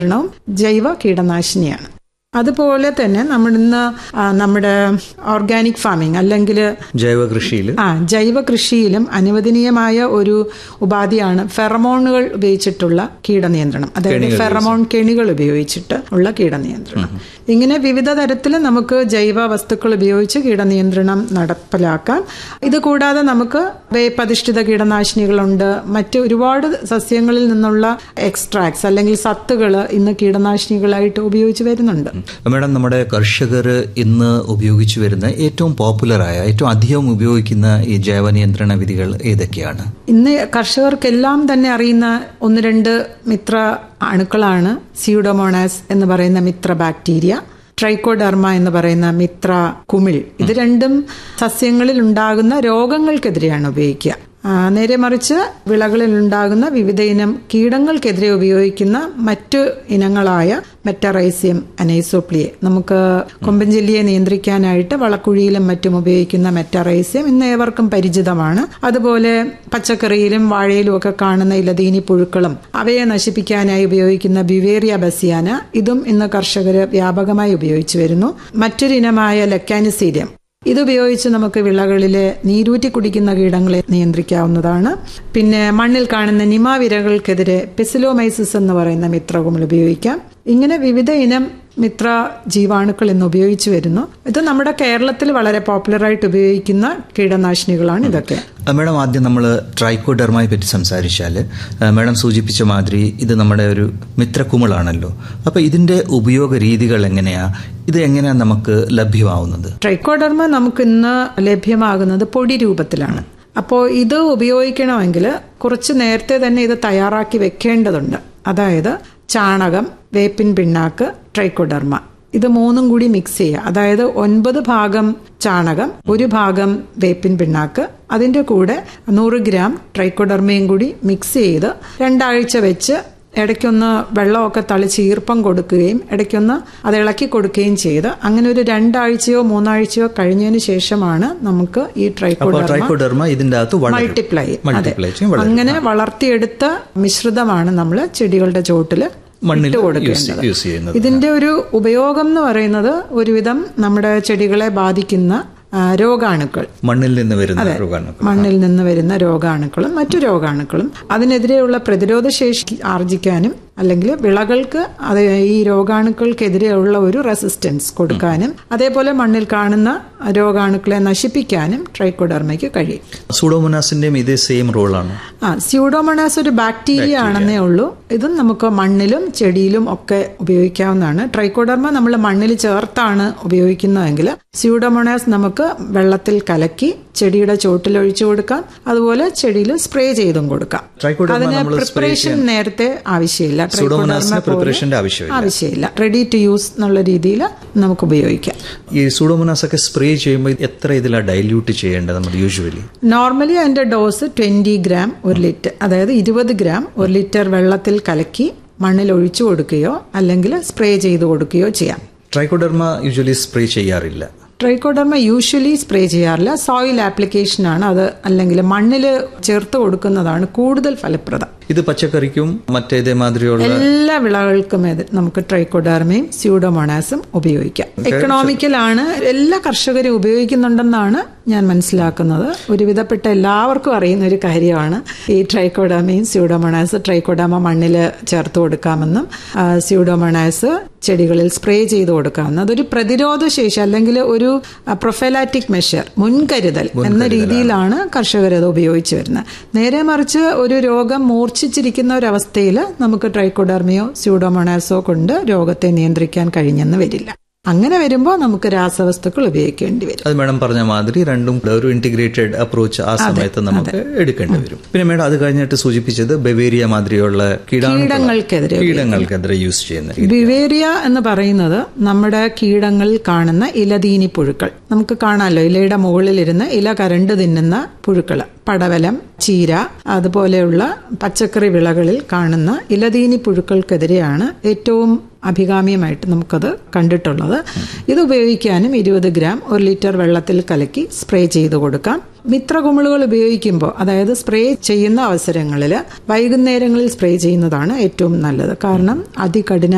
ജൈവ കീടനാശിനിയാണ്. അതുപോലെ തന്നെ നമ്മുടെ ഓർഗാനിക് ഫാമിംഗ് അല്ലെങ്കിൽ ജൈവ കൃഷിയിലും അനുവദനീയമായ ഒരു ഉപാധിയാണ് ഫെറമോണുകൾ ഉപയോഗിച്ചിട്ടുള്ള കീടനിയന്ത്രണം. അതായത് ഫെറമോൺ കെണികൾ ഉപയോഗിച്ചിട്ട് ഉള്ള കീടനിയന്ത്രണം. ഇങ്ങനെ വിവിധ തരത്തിൽ നമുക്ക് ജൈവ വസ്തുക്കൾ ഉപയോഗിച്ച് കീടനിയന്ത്രണം നടപ്പിലാക്കാം. ഇത് കൂടാതെ നമുക്ക് വേപ്പധിഷ്ഠിത കീടനാശിനികളുണ്ട്. മറ്റ് ഒരുപാട് സസ്യങ്ങളിൽ നിന്നുള്ള എക്സ്ട്രാക്ട്സ് അല്ലെങ്കിൽ സത്തുകൾ ഇന്ന് കീടനാശിനികളായിട്ട് ഉപയോഗിച്ച് വരുന്നുണ്ട്. മാഡം, നമ്മുടെ കർഷകർ ഇന്ന് ഉപയോഗിച്ചു വരുന്ന ഏറ്റവും പോപ്പുലറായ ഏറ്റവും അധികം ഉപയോഗിക്കുന്ന ഈ ജൈവ നിയന്ത്രണ വിധികൾ ഏതൊക്കെയാണ്? ഇന്ന് കർഷകർക്കെല്ലാം തന്നെ അറിയുന്ന 1-2 മിത്ര അണുക്കളാണ് സ്യൂഡോമോണാസ് എന്ന് പറയുന്ന മിത്ര ബാക്ടീരിയ, ട്രൈക്കോഡെർമ എന്ന് പറയുന്ന മിത്ര കുമിൾ. ഇത് രണ്ടും സസ്യങ്ങളിൽ ഉണ്ടാകുന്ന രോഗങ്ങൾക്കെതിരെയാണ് ഉപയോഗിക്കുക. നേരെ മറിച്ച് വിളകളിൽ ഉണ്ടാകുന്ന വിവിധ ഇനം കീടങ്ങൾക്കെതിരെ ഉപയോഗിക്കുന്ന മറ്റു ഇനങ്ങളായ മെറ്ററൈസിയം അനൈസോപ്ലിയെ, നമുക്ക് കൊമ്പൻചെല്ലിയെ നിയന്ത്രിക്കാനായിട്ട് വളക്കുഴിയിലും മറ്റും ഉപയോഗിക്കുന്ന മെറ്ററൈസിയം ഇന്ന് ഏവർക്കും പരിചിതമാണ്. അതുപോലെ പച്ചക്കറിയിലും വാഴയിലും ഒക്കെ കാണുന്ന ഇലതീനി പുഴുക്കളും അവയെ നശിപ്പിക്കാനായി ഉപയോഗിക്കുന്ന ബ്യുവേറിയ ബസിയാന, ഇതും ഇന്ന് കർഷകർ വ്യാപകമായി ഉപയോഗിച്ചു വരുന്നു. മറ്റൊരു ഇനമായ ലെക്കാനിസീഡിയം, ഇതുപയോഗിച്ച് നമുക്ക് വിളകളിലെ നീരൂറ്റി കുടിക്കുന്ന കീടങ്ങളെ നിയന്ത്രിക്കാവുന്നതാണ്. പിന്നെ മണ്ണിൽ കാണുന്ന നിമാവിരകൾക്കെതിരെ പെസിലോമൈസിസ് എന്ന് പറയുന്ന മിത്രകുമിൾ ഉപയോഗിക്കാം. ഇങ്ങനെ വിവിധ ഇനം മിത്ര ജീവാണുക്കൾ ഇന്ന് ഉപയോഗിച്ചു വരുന്നു. ഇത് നമ്മുടെ കേരളത്തിൽ വളരെ പോപ്പുലറായിട്ട് ഉപയോഗിക്കുന്ന കീടനാശിനികളാണ് ഇതൊക്കെ. മാഡം, ആദ്യം നമ്മൾ ട്രൈക്കോഡെർമയെ പറ്റി സംസാരിച്ചാൽ, മാഡം സൂചിപ്പിച്ച മാതിരി ഇത് നമ്മുടെ ഒരു മിത്രകുമിളാണല്ലോ. അപ്പൊ ഇതിന്റെ ഉപയോഗ രീതികൾ എങ്ങനെയാ? ഇത് എങ്ങനെയാ നമുക്ക് ലഭ്യമാവുന്നത്? ട്രൈക്കോഡെർമ നമുക്ക് ഇന്ന് ലഭ്യമാകുന്നത് പൊടി രൂപത്തിലാണ്. അപ്പോൾ ഇത് ഉപയോഗിക്കണമെങ്കിൽ കുറച്ച് നേരത്തെ തന്നെ ഇത് തയ്യാറാക്കി വെക്കേണ്ടതുണ്ട്. അതായത് ചാണകം, വേപ്പിൻ പിണ്ണാക്ക്, ട്രൈക്കോഡെർമ, ഇത് 3 കൂടി മിക്സ് ചെയ്യുക. അതായത് 9 ഭാഗം ചാണകം, 1 ഭാഗം വേപ്പിൻ പിണ്ണാക്ക്, അതിന്റെ കൂടെ 100 ഗ്രാം ട്രൈക്കോഡെർമയും കൂടി മിക്സ് ചെയ്ത് 2 ആഴ്ച വെച്ച് ഇടയ്ക്കൊന്ന് വെള്ളമൊക്കെ തളിച്ച് ഈർപ്പം കൊടുക്കുകയും ഇടയ്ക്കൊന്ന് അത് ഇളക്കി കൊടുക്കുകയും ചെയ്ത് അങ്ങനെ ഒരു 2 ആഴ്ചയോ 3 ആഴ്ചയോ കഴിഞ്ഞതിന് ശേഷമാണ് നമുക്ക് ഈ ട്രൈക്കോഡെർമ ഇതിന്റെ അകത്ത് മൾട്ടിപ്ലൈ അങ്ങനെ വളർത്തിയെടുത്ത മിശ്രിതമാണ് നമ്മൾ ചെടികളുടെ ചോട്ടിൽ ഇട്ട് കൊടുക്കേണ്ടത്. ഇതിന്റെ ഒരു ഉപയോഗം എന്ന് പറയുന്നത് ഒരുവിധം നമ്മുടെ ചെടികളെ ബാധിക്കുന്ന രോഗാണുക്കൾ, മണ്ണിൽ നിന്ന് വരുന്ന രോഗാണുക്കളും മറ്റു രോഗാണുക്കളും അതിനെതിരെയുള്ള പ്രതിരോധ ശേഷി ആർജിക്കാനും അല്ലെങ്കിൽ വിളകൾക്ക് ഈ രോഗാണുക്കൾക്കെതിരെയുള്ള ഒരു റെസിസ്റ്റൻസ് കൊടുക്കാനും അതേപോലെ മണ്ണിൽ കാണുന്ന രോഗാണുക്കളെ നശിപ്പിക്കാനും ട്രൈക്കോഡെർമയ്ക്ക് കഴിയും. സ്യൂഡോമോണാസിന്റെയും ഇതേ സെയിം റോളാണ്. സ്യൂഡോമോണാസ് ഒരു ബാക്ടീരിയ ആണെന്നേ ഉള്ളൂ. ഇതും നമുക്ക് മണ്ണിലും ചെടിയിലും ഒക്കെ ഉപയോഗിക്കാവുന്നതാണ്. ട്രൈക്കോഡെർമ നമ്മൾ മണ്ണിൽ ചേർത്താണ് ഉപയോഗിക്കുന്നതെങ്കിൽ സ്യൂഡോമോണാസ് നമുക്ക് വെള്ളത്തിൽ കലക്കി ചെടിയുടെ ചോട്ടിൽ ഒഴിച്ചു കൊടുക്കാം. അതുപോലെ ചെടിയിൽ സ്പ്രേ ചെയ്തും കൊടുക്കാം. അതിന് പ്രിപ്പറേഷൻ നേരത്തെ ആവശ്യമില്ല. ആവശ്യമില്ല. റെഡി ടു യൂസ് എന്നുള്ള രീതിയിൽ നമുക്ക് ഉപയോഗിക്കാം. ഈ സൂഡോമോണാസ് ഒക്കെ സ്പ്രേ ചെയ്യുമ്പോൾ എത്ര ഇതിലാണ് ഡൈല്യൂട്ട് ചെയ്യേണ്ടത്? നമ്മൾ യൂഷ്വലി നോർമലി അതിന്റെ ഡോസ് 20 ഗ്രാം 1 ലിറ്റർ, അതായത് 20 ഗ്രാം 1 ലിറ്റർ വെള്ളത്തിൽ കലക്കി മണ്ണിൽ ഒഴിച്ചു കൊടുക്കുകയോ അല്ലെങ്കിൽ സ്പ്രേ ചെയ്ത് കൊടുക്കുകയോ ചെയ്യാം. ട്രൈക്കോഡെർമ യൂഷ്വലി സ്പ്രേ ചെയ്യാറില്ല. ട്രൈക്കോഡെർമ യൂഷ്വലി സ്പ്രേ ചെയ്യാറില്ല. സോയിൽ ആപ്ലിക്കേഷൻ ആണ് അത്, അല്ലെങ്കിൽ മണ്ണിൽ ചേർത്ത് കൊടുക്കുന്നതാണ് കൂടുതൽ ഫലപ്രദം. ഇത് പച്ചക്കറിക്കും മറ്റേതേമാതിരിയുള്ള എല്ലാ വിളകൾക്കും നമുക്ക് ട്രൈക്കോഡെർമയും സ്യൂഡോമോണാസും ഉപയോഗിക്കാം. എക്കണോമിക്കലാണ്, എല്ലാ കർഷകരും ഉപയോഗിക്കുന്നുണ്ടെന്നാണ് ഞാൻ മനസ്സിലാക്കുന്നത്. ഒരുവിധപ്പെട്ട എല്ലാവർക്കും അറിയുന്ന ഒരു കാര്യമാണ് ഈ ട്രൈക്കോഡെർമയും സ്യൂഡോമോണാസ്. ട്രൈക്കോഡെർമ മണ്ണിൽ ചേർത്ത് കൊടുക്കാമെന്നും സ്യൂഡോമോണാസ് ചെടികളിൽ സ്പ്രേ ചെയ്ത് കൊടുക്കാമെന്നും. അതൊരു പ്രതിരോധ ശേഷി അല്ലെങ്കിൽ ഒരു പ്രൊഫൈലാറ്റിക് മെഷർ, മുൻകരുതൽ എന്ന രീതിയിലാണ് കർഷകർ അത് ഉപയോഗിച്ച് വരുന്നത്. നേരെ മറിച്ച് ഒരു രോഗം മൂർച്ഛിച്ചിരിക്കുന്ന ഒരവസ്ഥയിൽ നമുക്ക് ട്രൈക്കോഡെർമയോ സ്യൂഡോമോണാസോ കൊണ്ട് രോഗത്തെ നിയന്ത്രിക്കാൻ കഴിഞ്ഞെന്ന് വരില്ല. അങ്ങനെ വരുമ്പോൾ നമുക്ക് രാസവസ്തുക്കൾ ഉപയോഗിക്കേണ്ടി വരും. അത് മാഡം പറഞ്ഞ മാതിരി രണ്ടും ഒരു ഇന്റഗ്രേറ്റഡ് അപ്രോച്ച് ആ സമയത്ത് നമുക്ക് എടുക്കേണ്ടി വരും. പിന്നെ മാഡം അത് കഴിഞ്ഞിട്ട് സൂചിപ്പിച്ചത് ബവേരിയ മാതിരിയുള്ള കീടങ്ങൾക്കെതിരെ യൂസ് ചെയ്യുന്ന ബവേരിയ എന്ന് പറയുന്നത് നമ്മുടെ കീടങ്ങളിൽ കാണുന്ന ഇലതീനി പുഴുക്കൾ. നമുക്ക് കാണാമല്ലോ, ഇലയുടെ മുകളിലിരുന്ന് ഇല കരണ്ട് തിന്നുന്ന പുഴുക്കൾ. പടവലം, ചീര, അതുപോലെയുള്ള പച്ചക്കറി വിളകളിൽ കാണുന്ന ഇലതീനി പുഴുക്കൾക്കെതിരെയാണ് ഏറ്റവും അഭികാമ്യമായിട്ട് നമുക്കത് കണ്ടിട്ടുള്ളത്. ഇത് ഉപയോഗിക്കാനും 20 ഗ്രാം 1 ലിറ്റർ വെള്ളത്തിൽ കലക്കി സ്പ്രേ ചെയ്ത് കൊടുക്കാം. മിത്രകുമിളുകൾ ഉപയോഗിക്കുമ്പോൾ, അതായത് സ്പ്രേ ചെയ്യുന്ന അവസരങ്ങളിൽ വൈകുന്നേരങ്ങളിൽ സ്പ്രേ ചെയ്യുന്നതാണ് ഏറ്റവും നല്ലത്. കാരണം അതികഠിന